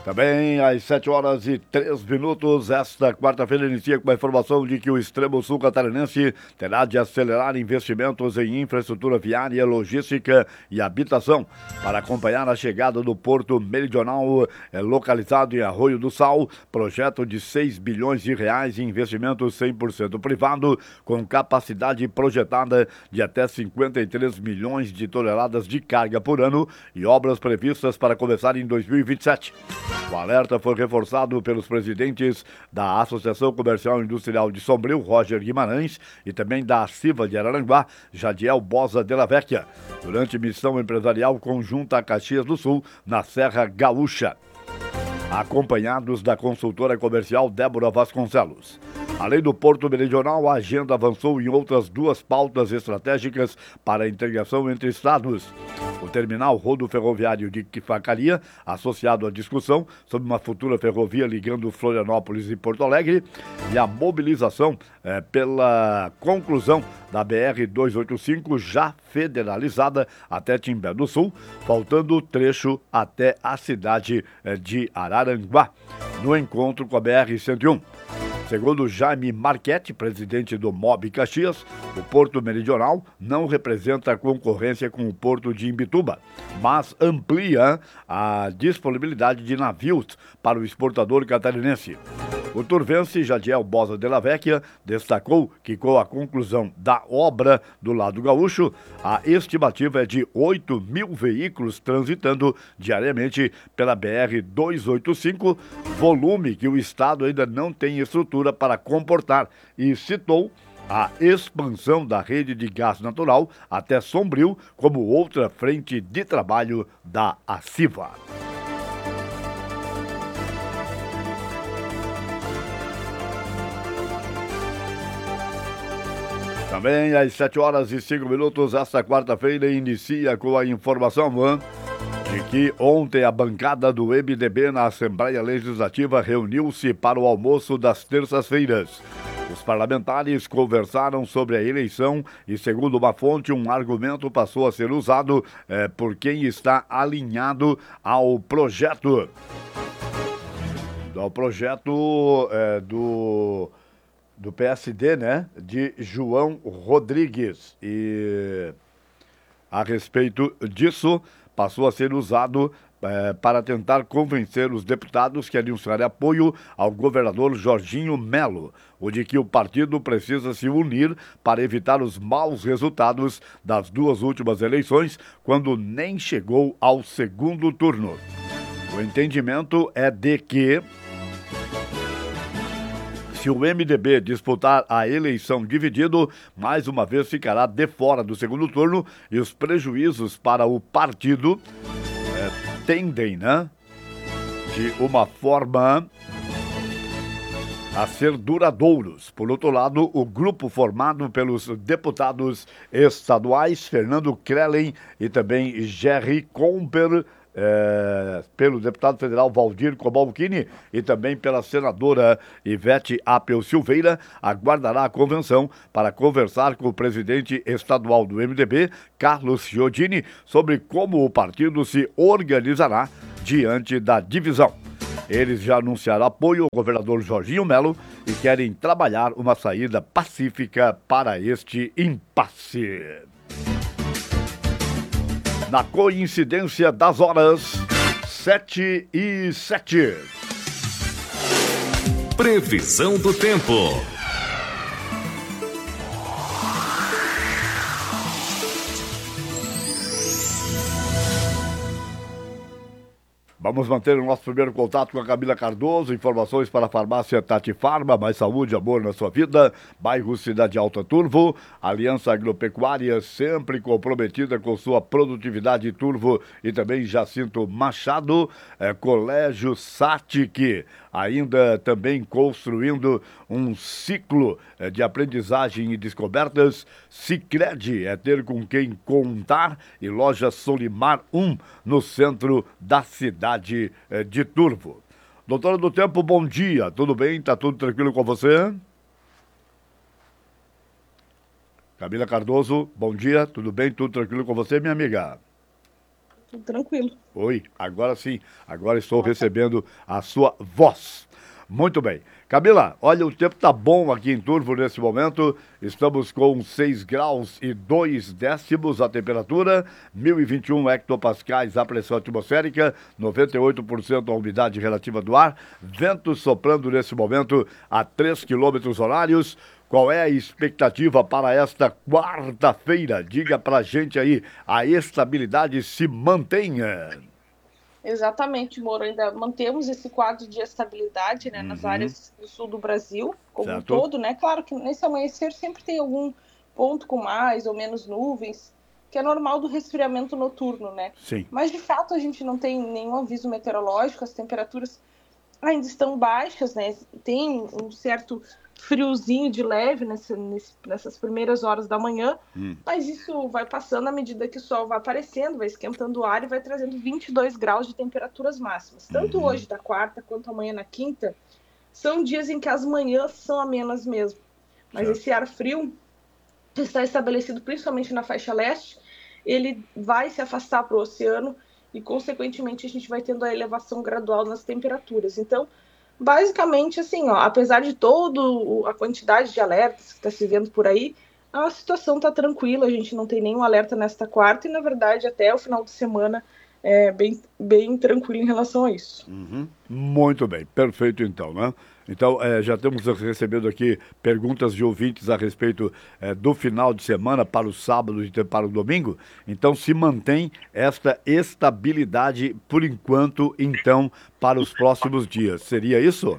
Também às 7h03, esta quarta-feira inicia com a informação de que o extremo sul catarinense terá de acelerar investimentos em infraestrutura viária, logística e habitação para acompanhar a chegada do Porto Meridional, localizado em Arroio do Sal, projeto de R$6 bilhões em investimento 100% privado, com capacidade projetada de até 53 milhões de toneladas de carga por ano e obras previstas para começar em 2027. O alerta foi reforçado pelos presidentes da Associação Comercial e Industrial de Sombrio, Roger Guimarães, e também da ACIVA de Araranguá, Jadiel Bosa de la Vecchia, durante missão empresarial conjunta a Caxias do Sul, na Serra Gaúcha, acompanhados da consultora comercial Débora Vasconcelos. Além do Porto Meridional, a agenda avançou em outras duas pautas estratégicas para a integração entre estados. O terminal rodoferroviário de Vacaria, associado à discussão sobre uma futura ferrovia ligando Florianópolis e Porto Alegre, e a mobilização pela conclusão da BR-285, já federalizada até Timbé do Sul, faltando o trecho até a cidade de Araranguá, no encontro com a BR-101. Segundo Jaime Marchetti, presidente do MOB Caxias, o Porto Meridional não representa concorrência com o Porto de Imbituba, mas amplia a disponibilidade de navios para o exportador catarinense. O turvense Jadiel Bosa de la Vecchia destacou que, com a conclusão da obra do lado gaúcho, a estimativa é de 8 mil veículos transitando diariamente pela BR-285, volume que o Estado ainda não tem estrutura para comportar, e citou a expansão da rede de gás natural até Sombrio como outra frente de trabalho da ACIVA. Também às 7h05, esta quarta-feira inicia com a informação de que ontem a bancada do MDB na Assembleia Legislativa reuniu-se para o almoço das terças-feiras. Os parlamentares conversaram sobre a eleição e, segundo uma fonte, um argumento passou a ser usado por quem está alinhado ao projeto. Ao projeto do PSD, né, de João Rodrigues. E a respeito disso, passou a ser usado para tentar convencer os deputados que anunciaram apoio ao governador Jorginho Melo, o de que o partido precisa se unir para evitar os maus resultados das duas últimas eleições, quando nem chegou ao segundo turno. O entendimento é de que, se o MDB disputar a eleição dividido, mais uma vez ficará de fora do segundo turno e os prejuízos para o partido tendem, né, de uma forma a ser duradouros. Por outro lado, o grupo formado pelos deputados estaduais Fernando Krellen e também Jerry Comper, pelo deputado federal Valdir Cobalcini e também pela senadora Ivete Apel Silveira, aguardará a convenção para conversar com o presidente estadual do MDB, Carlos Chiodini, sobre como o partido se organizará diante da divisão. Eles já anunciaram apoio ao governador Jorginho Melo e querem trabalhar uma saída pacífica para este impasse. Na coincidência das horas, 7h07. Previsão do tempo. Vamos manter o nosso primeiro contato com a Camila Cardoso. Informações para a farmácia Tati Farma, mais saúde e amor na sua vida. Bairro Cidade Alta Turvo. Aliança Agropecuária, sempre comprometida com sua produtividade. Turvo e também Jacinto Machado. Colégio Satic, ainda também construindo um ciclo de aprendizagem e descobertas. Sicredi é ter com quem contar. E loja Solimar 1, no centro da cidade de Turvo. Doutora do Tempo, bom dia. Tudo bem? Tá tudo tranquilo com você? Camila Cardoso, bom dia. Tudo bem? Tudo tranquilo com você, minha amiga? tudo tranquilo. Oi, agora sim, agora estou recebendo a sua voz. Muito bem. Camila, olha, o tempo tá bom aqui em Turvo nesse momento. Estamos com 6 graus e 2 décimos a temperatura, 1021 hectopascais a pressão atmosférica, 98% a umidade relativa do ar, vento soprando nesse momento a 3 quilômetros horários. Qual é a expectativa para esta quarta-feira? Diga pra gente aí, a estabilidade se mantenha. Exatamente, Moro. Ainda mantemos esse quadro de estabilidade, né, nas áreas do sul do Brasil, como um Certo. todo, né? Claro que nesse amanhecer sempre tem algum ponto com mais ou menos nuvens, que é normal do resfriamento noturno, né? Sim. Mas de fato a gente não tem nenhum aviso meteorológico, as temperaturas ainda estão baixas, né? Tem um certo friozinho de leve nessas primeiras horas da manhã, mas isso vai passando à medida que o sol vai aparecendo, vai esquentando o ar e vai trazendo 22 graus de temperaturas máximas. Tanto hoje da quarta quanto amanhã na quinta, são dias em que as manhãs são amenas mesmo. Mas Certo. esse ar frio está estabelecido principalmente na faixa leste, ele vai se afastar para o oceano e, consequentemente, a gente vai tendo a elevação gradual nas temperaturas. Então, basicamente, assim, ó, apesar de toda a quantidade de alertas que está se vendo por aí, a situação está tranquila, a gente não tem nenhum alerta nesta quarta e, na verdade, até o final de semana é bem tranquilo em relação a isso. Muito bem, perfeito então, né? Então, já temos recebido aqui perguntas de ouvintes a respeito do final de semana para o sábado e para o domingo. Então, se mantém esta estabilidade por enquanto, então, para os próximos dias. Seria isso?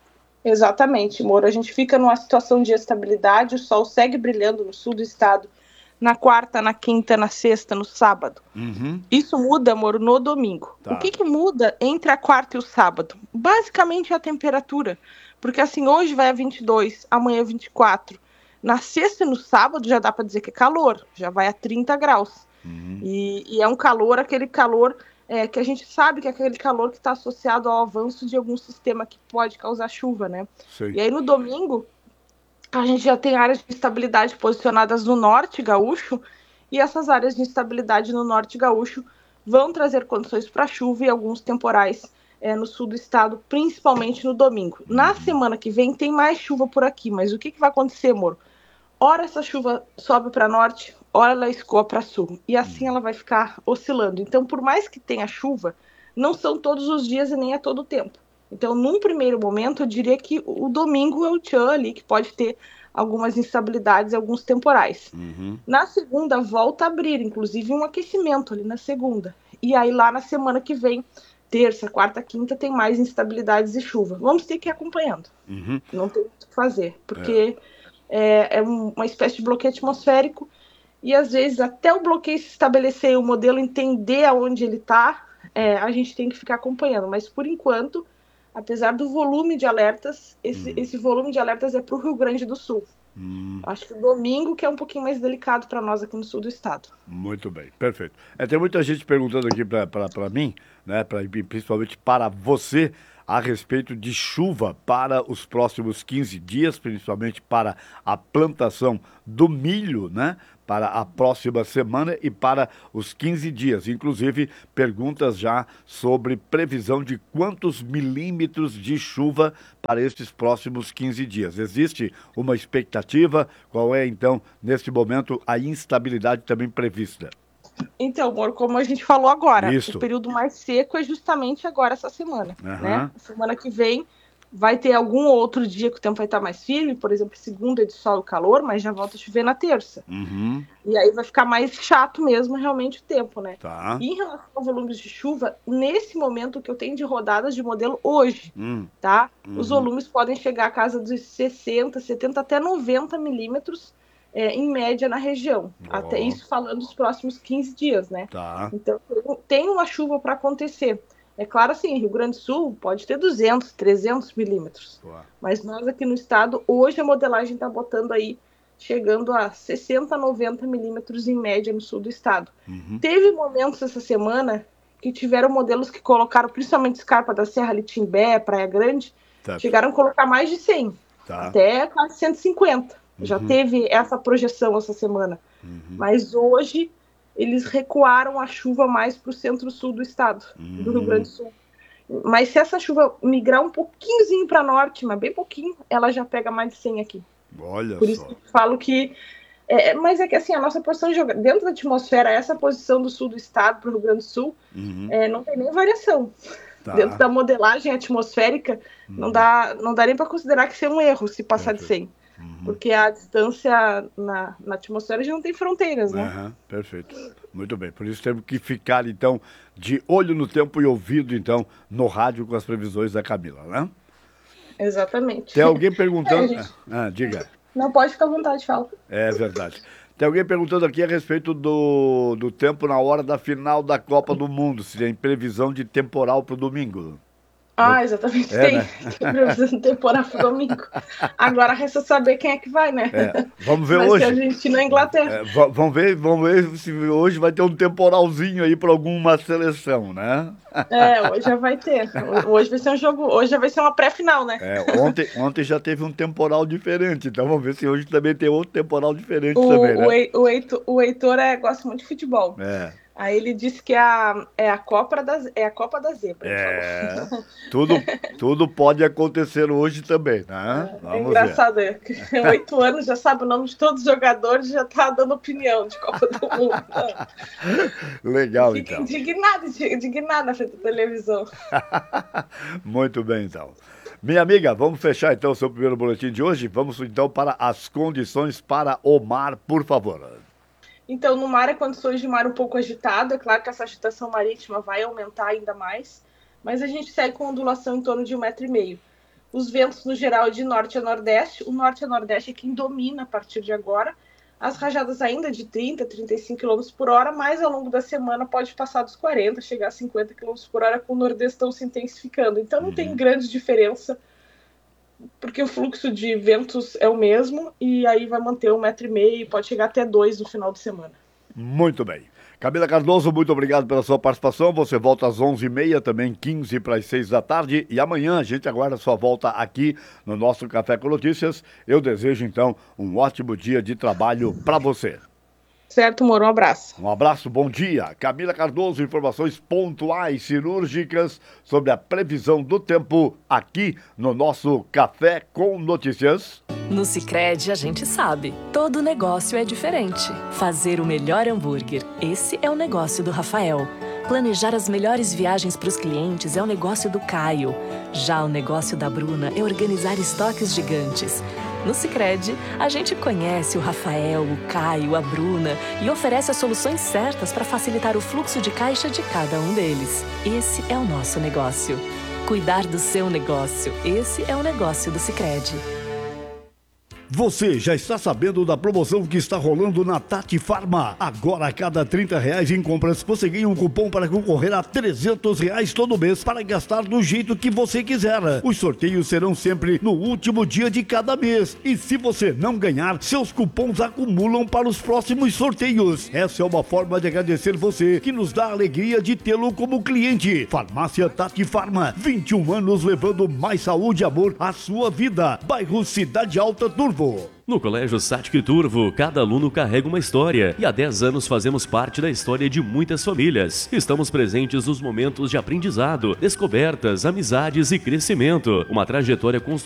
Exatamente, Moro. A gente fica numa situação de estabilidade, o sol segue brilhando no sul do estado, na quarta, na quinta, na sexta, no sábado. Isso muda, Moro, no domingo. Tá. O que muda entre a quarta e o sábado? Basicamente a temperatura. Porque assim, hoje vai a 22, amanhã 24. Na sexta e no sábado já dá para dizer que é calor, já vai a 30 graus. E é um calor, aquele calor que a gente sabe que é aquele calor que está associado ao avanço de algum sistema que pode causar chuva, né? Sei. E aí no domingo, a gente já tem áreas de instabilidade posicionadas no norte gaúcho, e essas áreas de instabilidade no norte gaúcho vão trazer condições para chuva e alguns temporais no sul do estado, principalmente no domingo. Na semana que vem tem mais chuva por aqui, mas o que vai acontecer, Moro? Ora essa chuva sobe para norte, ora ela escoa para sul. E assim ela vai ficar oscilando. Então, por mais que tenha chuva, não são todos os dias e nem a todo tempo. Então, num primeiro momento, eu diria que o domingo é o tchan ali, que pode ter algumas instabilidades e alguns temporais. Na segunda, volta a abrir, inclusive um aquecimento ali na segunda. E aí, lá na semana que vem, terça, quarta, quinta, tem mais instabilidades e chuva. Vamos ter que ir acompanhando. Não tem muito o que fazer, porque é uma espécie de bloqueio atmosférico e, às vezes, até o bloqueio se estabelecer e o modelo entender aonde ele está, a gente tem que ficar acompanhando. Mas, por enquanto, apesar do volume de alertas, esse volume de alertas é para o Rio Grande do Sul. Acho que o domingo que é um pouquinho mais delicado para nós aqui no sul do estado. Muito bem, perfeito. Tem muita gente perguntando aqui para mim, né, principalmente para você, a respeito de chuva para os próximos 15 dias, principalmente para a plantação do milho, né? Para a próxima semana e para os 15 dias. Inclusive, perguntas já sobre previsão de quantos milímetros de chuva para estes próximos 15 dias. Existe uma expectativa? Qual é, então, neste momento, a instabilidade também prevista? Então, amor, como a gente falou agora, Isso. o período mais seco é justamente agora, essa semana, né? Semana que vem vai ter algum outro dia que o tempo vai estar mais firme, por exemplo, segunda é de sol e calor, mas já volta a chover na terça. E aí vai ficar mais chato mesmo, realmente, o tempo, né? Tá. E em relação a volumes de chuva, nesse momento que eu tenho de rodadas de modelo hoje, tá? Os volumes podem chegar a casa dos 60, 70 até 90 milímetros, em média na região. Até isso falando dos próximos 15 dias, né? Tá. Então, tem uma chuva para acontecer. É claro, assim, Rio Grande do Sul pode ter 200, 300 milímetros. Mas nós aqui no estado, hoje a modelagem está botando aí, chegando a 60, 90 milímetros em média no sul do estado. Teve momentos essa semana que tiveram modelos que colocaram, principalmente Scarpa da Serra, ali, Timbé, Praia Grande, chegaram a colocar mais de 100, até quase 150. Já teve essa projeção essa semana. Mas hoje eles recuaram a chuva mais para o centro-sul do estado, do Rio Grande do Sul. Mas se essa chuva migrar um pouquinhozinho para norte, mas bem pouquinho, ela já pega mais de 100 aqui. Olha Por isso que eu falo que... mas é que assim, a nossa posição dentro da atmosfera, essa posição do sul do estado para o Rio Grande do Sul, não tem nem variação. Tá. Dentro da modelagem atmosférica, não dá nem para considerar que isso é um erro se passar de 100. Porque a distância na atmosfera já não tem fronteiras, né? Perfeito. Muito bem. Por isso temos que ficar, então, de olho no tempo e ouvido, então, no rádio com as previsões da Camila, né? Exatamente. Tem alguém perguntando... diga. Não, pode ficar à vontade, fala. É verdade. Tem alguém perguntando aqui a respeito do tempo na hora da final da Copa do Mundo, se tem previsão de temporal para o domingo. Exatamente, tem. Né? Tem previsão de temporal para o domingo. Agora resta saber quem é que vai, né? Vamos ver hoje. Vai ser Argentina e Inglaterra. Vamos ver se hoje vai ter um temporalzinho aí para alguma seleção, né? Hoje já vai ter. Hoje vai ser um jogo, hoje já vai ser uma pré-final, né? Ontem já teve um temporal diferente, então vamos ver se hoje também tem outro temporal diferente também, né? O Heitor gosta muito de futebol. Aí ele disse que é a Copa da Zebra. Tudo pode acontecer hoje também, né? Vamos engraçado, ver. 8 anos, já sabe o nome de todos os jogadores, já tá dando opinião de Copa do Mundo. Legal, Fica então. Indignado na frente da televisão. Muito bem, então. Minha amiga, vamos fechar então o seu primeiro boletim de hoje? Vamos então para as condições para o mar, por favor. Então, no mar, condições de mar um pouco agitado. É claro que essa agitação marítima vai aumentar ainda mais, mas a gente segue com ondulação em torno de 1,5 m. Os ventos, no geral, é de norte a nordeste. O norte a nordeste é quem domina a partir de agora. As rajadas ainda de 30, 35 km por hora, mas ao longo da semana pode passar dos 40, chegar a 50 km por hora, com o nordestão se intensificando. Então, não tem grande diferença, porque o fluxo de ventos é o mesmo, e aí vai manter 1,5 m, pode chegar até 2 no final de semana. Muito bem. Camila Cardoso, muito obrigado pela sua participação. Você volta às 11h30, também 15 para as 6 da tarde. E amanhã a gente aguarda sua volta aqui no nosso Café com Notícias. Eu desejo, então, um ótimo dia de trabalho para você. Certo, Moro, um abraço. Um abraço, bom dia. Camila Cardoso, informações pontuais, cirúrgicas sobre a previsão do tempo aqui no nosso Café com Notícias. No Sicredi a gente sabe, todo negócio é diferente. Fazer o melhor hambúrguer, esse é o negócio do Rafael. Planejar as melhores viagens para os clientes é o negócio do Caio. Já o negócio da Bruna é organizar estoques gigantes. No Sicredi, a gente conhece o Rafael, o Caio, a Bruna e oferece as soluções certas para facilitar o fluxo de caixa de cada um deles. Esse é o nosso negócio. Cuidar do seu negócio, esse é o negócio do Sicredi. Você já está sabendo da promoção que está rolando na Tati Farma? Agora, a cada R$30 em compras, você ganha um cupom para concorrer a R$300 todo mês para gastar do jeito que você quiser. Os sorteios serão sempre no último dia de cada mês. E se você não ganhar, seus cupons acumulam para os próximos sorteios. Essa é uma forma de agradecer você, que nos dá a alegria de tê-lo como cliente. Farmácia Tati Farma, 21 anos levando mais saúde e amor à sua vida. Bairro Cidade Alta, Turvo. No Colégio Satic Turvo, cada aluno carrega uma história e há 10 anos fazemos parte da história de muitas famílias. Estamos presentes nos momentos de aprendizado, descobertas, amizades e crescimento. Uma trajetória construída